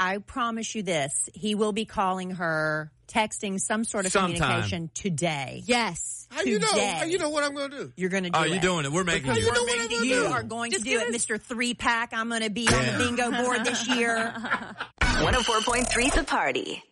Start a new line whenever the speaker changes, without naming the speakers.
I promise you this. He will be calling her, texting some sort of communication today.
Yes.
You know what I'm going to do.
You're going to do it.
Oh, you're doing it. We're making you.
You are going to do it, Mr. 3-pack. I'm going to be on the bingo board this year.
104.3 The Party.